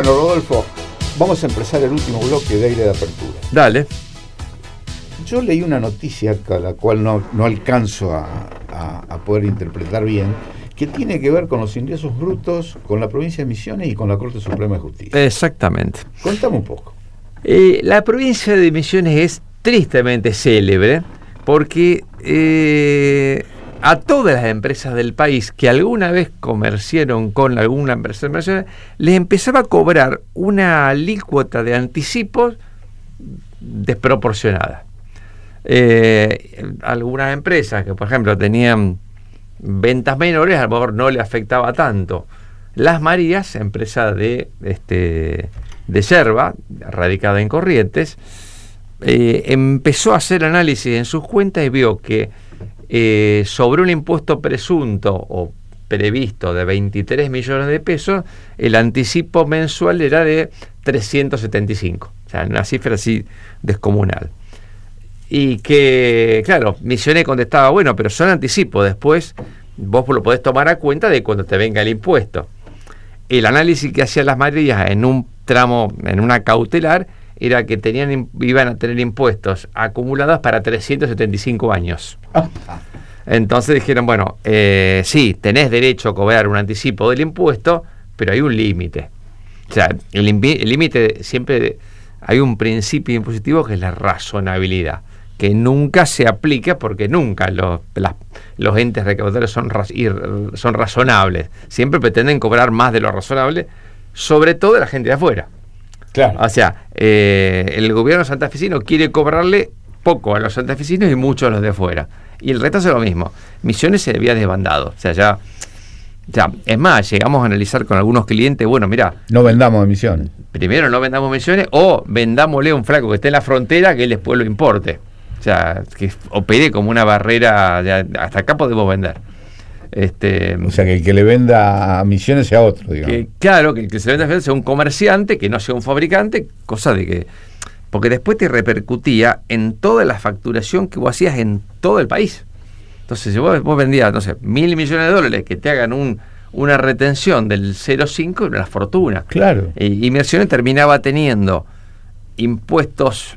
Bueno, Rodolfo, vamos a empezar el último bloque de Aire de Apertura. Dale. Yo leí una noticia a la cual no alcanzo a poder interpretar bien, que tiene que ver con los ingresos brutos, con la provincia de Misiones y con la Corte Suprema de Justicia. Exactamente. Contame un poco. La provincia de Misiones es tristemente célebre porque a todas las empresas del país que alguna vez comerciaron con alguna empresa de Misiones, les empezaba a cobrar una alícuota de anticipos desproporcionada. Algunas empresas que, por ejemplo, tenían ventas menores, a lo mejor no le afectaba tanto. Las Marías, empresa de yerba, radicada en Corrientes, empezó a hacer análisis en sus cuentas y vio que sobre un impuesto presunto o previsto de 23 millones de pesos, el anticipo mensual era de 375. O sea, una cifra así descomunal. Y que, claro, Misiones contestaba, bueno, pero son anticipos, después vos lo podés tomar a cuenta de cuando te venga el impuesto. El análisis que hacían las Marías en un tramo, en una cautelar, era que iban a tener impuestos acumulados para 375 años. Entonces dijeron, bueno, sí, tenés derecho a cobrar un anticipo del impuesto, pero hay un límite. O sea, el límite siempre... Hay un principio impositivo que es la razonabilidad, que nunca se aplica porque nunca los entes recaudadores son razonables. Siempre pretenden cobrar más de lo razonable, sobre todo de la gente de afuera. Claro. O sea, el gobierno santafesino quiere cobrarle poco a los santafesinos y mucho a los de afuera. Y el resto es lo mismo. Misiones se había desbandado. O sea, ya, es más, llegamos a analizar con algunos clientes, bueno, mirá, no vendamos Misiones. Primero no vendamos Misiones o vendámosle a un flaco que esté en la frontera que él después lo importe. O sea, que opere como una barrera, hasta acá podemos vender. O sea, que el que le venda a Misiones sea otro, digamos. Claro, que el que se le venda a Misiones sea un comerciante, que no sea un fabricante, cosa de que... Porque después te repercutía en toda la facturación que vos hacías en todo el país. Entonces, si vos vendías, no sé, $1.000 millones, que te hagan una retención del 0,5, una fortuna. Claro. Y Misiones terminaba teniendo impuestos,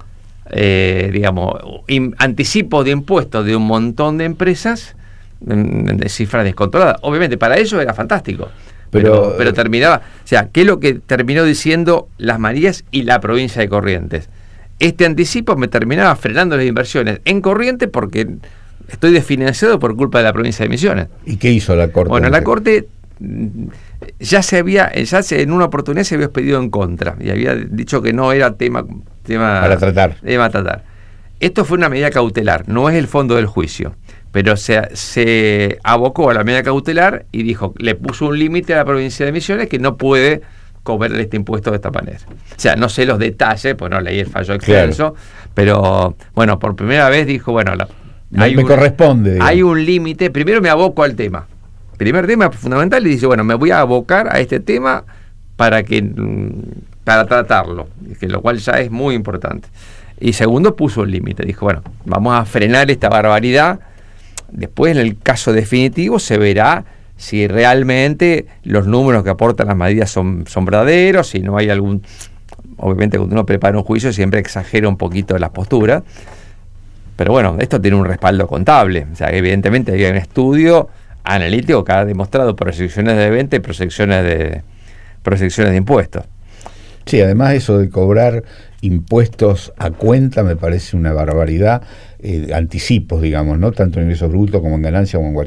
anticipos de impuestos de un montón de empresas de cifras descontroladas. Obviamente, para ellos era fantástico. Pero terminaba... O sea, ¿qué es lo que terminó diciendo Las Marías y la provincia de Corrientes? Este anticipo me terminaba frenando las inversiones en Corrientes porque... estoy desfinanciado por culpa de la provincia de Misiones. ¿Y qué hizo la Corte? Bueno, la Corte ya en una oportunidad se había expedido en contra y había dicho que no era tema para tratar. Esto fue una medida cautelar, no es el fondo del juicio, pero se abocó a la medida cautelar y le puso un límite a la provincia de Misiones que no puede cobrar este impuesto de esta manera. O sea, no sé los detalles, pues no leí el fallo extenso, pero bueno, por primera vez dijo, bueno, me corresponde. Digamos. Hay un límite. Primero me aboco al tema. Primer tema fundamental y dice, bueno, me voy a abocar a este tema para tratarlo, que lo cual ya es muy importante. Y segundo, puso un límite. Dijo, bueno, vamos a frenar esta barbaridad. Después, en el caso definitivo, se verá si realmente los números que aportan las medidas son verdaderos, si no hay algún... Obviamente, cuando uno prepara un juicio, siempre exagera un poquito las posturas. Pero bueno, esto tiene un respaldo contable. O sea, evidentemente hay un estudio analítico que ha demostrado proyecciones de venta y proyecciones de impuestos. Sí, además eso de cobrar impuestos a cuenta me parece una barbaridad, anticipos, digamos, ¿no? Tanto en ingresos brutos como en ganancia como en